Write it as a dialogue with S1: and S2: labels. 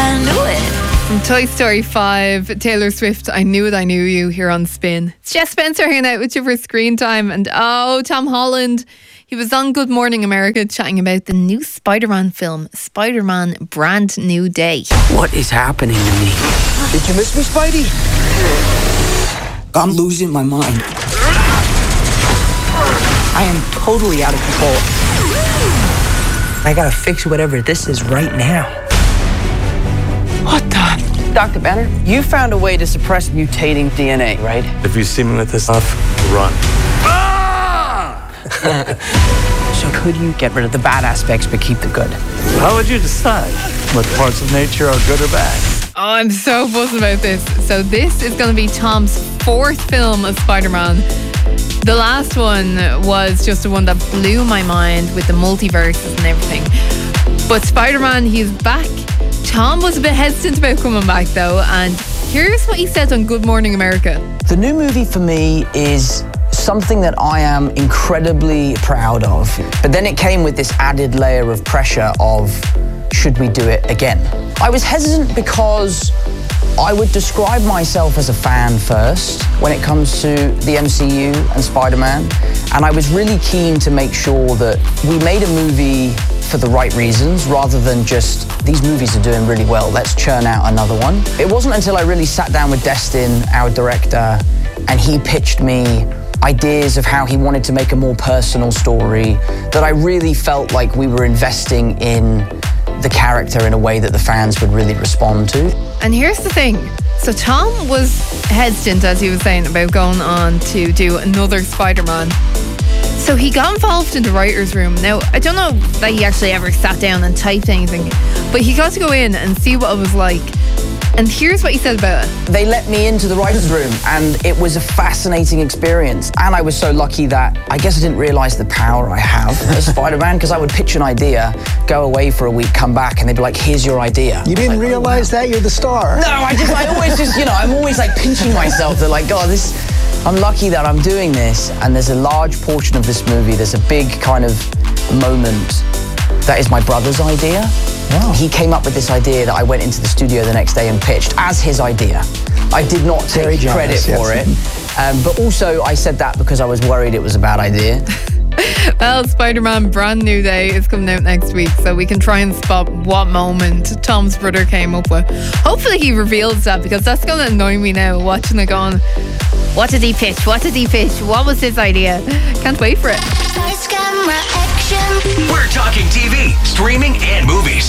S1: I knew it.
S2: From Toy Story 5, Taylor Swift, I Knew It, I Knew You, here on Spin. It's Jess Spencer hanging out with you for Screen Time. And Tom Holland, he was on Good Morning America chatting about the new Spider-Man film, Spider-Man Brand New Day.
S3: What is happening to me?
S4: Did you miss me, Spidey?
S3: I'm losing my mind. I am totally out of control. I gotta fix whatever this is right now. What the?
S4: Dr. Banner, you found a way to suppress mutating DNA, right?
S5: If you see me with this stuff, run.
S4: So could you get rid of the bad aspects but keep the good?
S5: How would you decide what parts of nature are good or bad?
S2: Oh, I'm so buzzing about this. So this is going to be Tom's fourth film of Spider-Man. The last one was just the one that blew my mind with the multiverses and everything. But Spider-Man, he's back. Tom was a bit hesitant about coming back though, and here's what he said on Good Morning America.
S6: The new movie for me is something that I am incredibly proud of. But then it came with this added layer of pressure of, should we do it again? I was hesitant because I would describe myself as a fan first when it comes to the MCU and Spider-Man. And I was really keen to make sure that we made a movie for the right reasons rather than just, these movies are doing really well, let's churn out another one. It wasn't until I really sat down with Destin, our director, and he pitched me ideas of how he wanted to make a more personal story, that I really felt like we were investing in the character in a way that the fans would really respond to.
S2: And here's the thing. So Tom was hesitant, as he was saying, about going on to do another Spider-Man. So he got involved in the writer's room. Now, I don't know that he actually ever sat down and typed anything, but he got to go in and see what it was like. And here's what he said about it.
S6: They let me into the writer's room and it was a fascinating experience. And I was so lucky that I guess I didn't realise the power I have as Spider-Man, because I would pitch an idea, go away for a week, come back, and they'd be like, here's your idea.
S7: You didn't realise that? You're the star.
S6: No, I always just, I'm always like pinching myself that like, God, I'm lucky that I'm doing this. And there's a large portion of this movie, there's a big kind of moment that is my brother's idea. Wow. He came up with this idea that I went into the studio the next day and pitched as his idea. I did not take credit for it. But also I said that because I was worried it was a bad idea.
S2: Well, Spider-Man Brand New Day is coming out next week, so we can try and spot what moment Tom's brother came up with. Hopefully he reveals that, because that's going to annoy me now, watching it going, what did he pitch? What did he pitch? What was his idea? Can't wait for it.
S1: Lights, camera, action.
S8: We're talking TV, streaming, and movies.